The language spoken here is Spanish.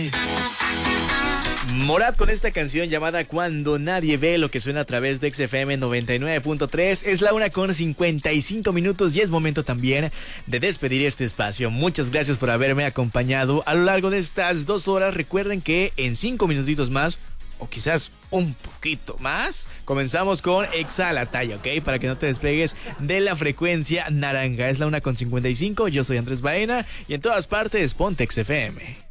Morat con esta canción llamada Cuando Nadie Ve, lo que suena a través de XFM 99.3. Es la 1:55 y es momento también de despedir este espacio. Muchas gracias por haberme acompañado a lo largo de estas 2 horas. Recuerden que en 5 minutitos más, o quizás un poquito más, comenzamos con Exa la Talla, ¿ok? Para que no te despegues de la frecuencia naranja. Es la 1:55. Yo soy Andrés Baena y en todas partes ponte XFM.